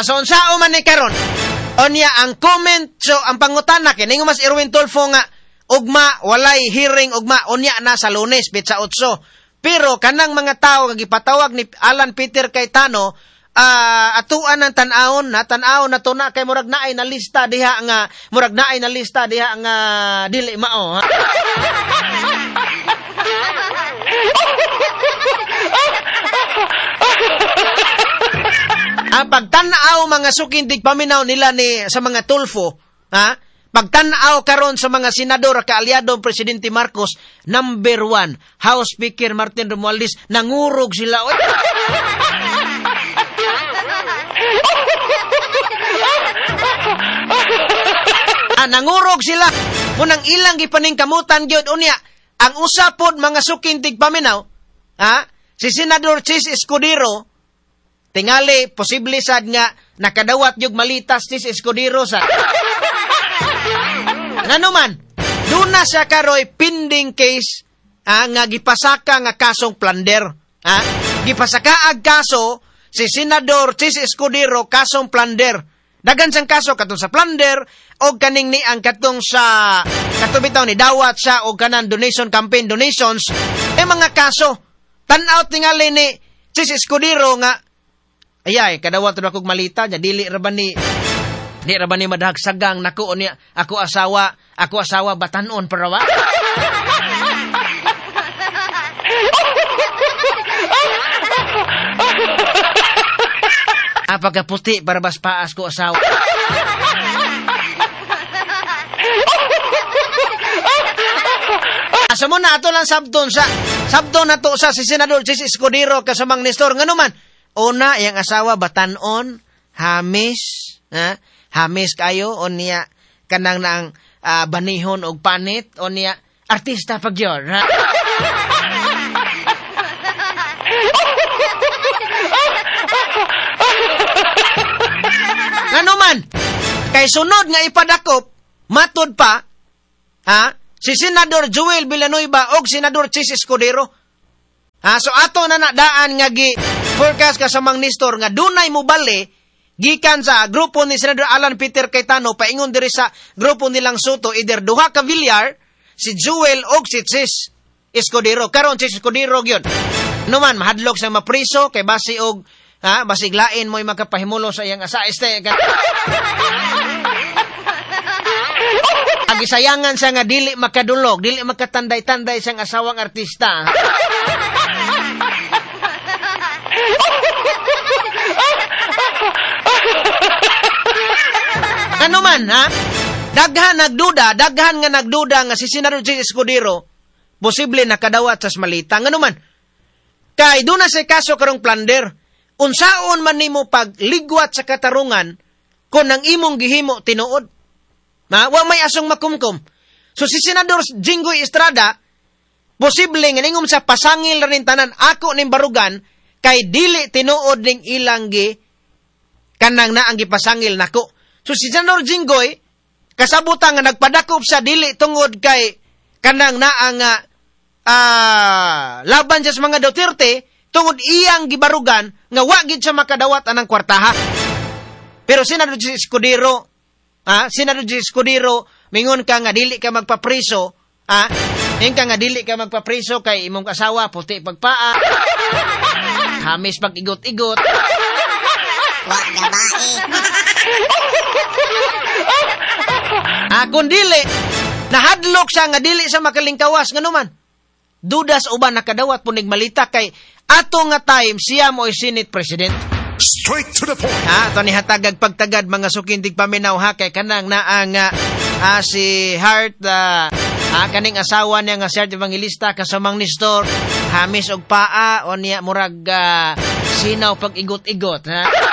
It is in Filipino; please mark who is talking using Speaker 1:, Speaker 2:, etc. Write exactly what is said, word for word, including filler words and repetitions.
Speaker 1: so unsao man ni karon. Onya ang comment, so ang pangutana kini nga mas Erwin Tulfo nga ugma walay hearing ugma unya na sa Lunes bitsa otso. Pero kanang mga tao nga gipatawag ni Alan Peter Cayetano, uh, atuan ng tan-awon na tan-awon na to na kay murag naay na lista diha nga murag naay na lista diha nga dili mao. Ha? Ah, pagtanaw mga sukindig paminaw nila ni sa mga Tulfo, ha? Pagtanaw karon sa mga senador kaalyadong Presidente Marcos, number one, House Speaker Martin Romualdez, nangurog sila. Oy. ah, nangurog sila. Munang ilang gipaning kamutan gyud unya. Ang usapod mga sukindig paminaw, ha? Si Senador Chis Escudero, tingali, posible sad nga nakadawat yung malitas Chis Escudero sa... Ngano man, doon na siya karoy pending case ah, nga gipasaka nga kasong plunder. Ah? Gipasaka ag kaso si Senador Chis Escudero kasong plunder. Dagan siyang kaso katong sa plunder o kaning ni ang katong sa katubitaw ni dawat siya o kanang donation campaign donations eh mga kaso. Tan-out tingali ni Chis Escudero nga ayay, kadawat na akong malita, niya, dili ra ba ni, di ra ba ni madahagsagang, naku, niya, ako asawa, ako asawa, batanon, parawa? Apagka puti, para bas paas ko asawa. Asa mo na, ato lang sabdon sa, sabdon na to sa si Senador Chis Escudero kasamang Nestor, nga naman, una, yung asawa, batanon, hamis, ha? Hamis kayo, o niya, kanang ng uh, banihon o panit, o niya, artista pag yun, ha? Ano man, kay sunod nga ipadakop, matod pa, ha? Si Senador Joel Villanueva o Senador Chis Escudero, ha? So ato na nadaan nga gi, forecast ka sa mang Nestor nga dunay mo bali gikan sa grupo ni Senador Alan Peter Cayetano paingon diri sa grupo nilang Soto either duha ka Villar si Joel o si Chis Escudero karon Chis Escudero gyud no man mahadlok sa mapriso kay basi og ha basig lain mo'y makapahimulo sa iyang asa este ang gisayangan sa nga dili makadulog dili makatanday-tanday sang asawang artista. Ano man, ha? Daghan nagduda, daghan nga nagduda nga si Senador Chis Escudero, posible nakadawat sa malita. Ano man, kay doon na sa kaso karong plunder, unsaon man nimo pagligwat sa katarungan kung ang imong gihimo tinuod. Ha? Wa may asong makumkum. So si Senador Jinggoy Estrada, posible nga ningom sa pasangil rin tanan, ako ning barugan, kay dili tinuod ning ilang gi, kanang na ang gipasangil nako. So si Senador Jinggoy, kasabutan nga nagpadakop sa dili tungod kay kanang na ang uh, uh, laban sa mga Duterte, tungod iyang gibarugan nga wa gid siya makadawat anang kwartaha. Pero Senador Escudero, ah, Senador Escudero, mingon ka nga dili ka magpapriso, ah, mingon ka nga dili ka magpapriso kay imong asawa puti pagpaa, hamis pag-igot-igot.
Speaker 2: Wag gabae.
Speaker 1: Ah, kung dili, nahadlok siya nga dili sa makalingkawas, nga naman. Dudas uban nakadawat punig malita kay ato nga time siya mo Senate President.
Speaker 3: Straight to the point.
Speaker 1: Ha, ito ni hatagag pagtagad mga sukindig paminaw ha kay kanang naang uh, si Hart uh, uh, kaning asawa niya nga Sir Evangelista kasamang Nestor hamis og paa o niya murag uh, sinaw pag igot-igot ha.